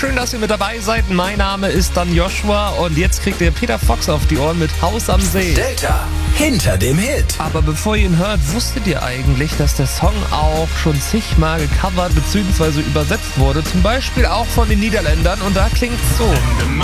schön, dass ihr mit dabei seid. Mein Name ist dann Joshua und jetzt kriegt ihr Peter Fox auf die Ohren mit Haus am See. Delta hinter dem Hit. Aber bevor ihr ihn hört, wusstet ihr eigentlich, dass der Song auch schon zigmal gecovert bzw. übersetzt wurde? Zum Beispiel auch von den Niederländern und da klingt's so.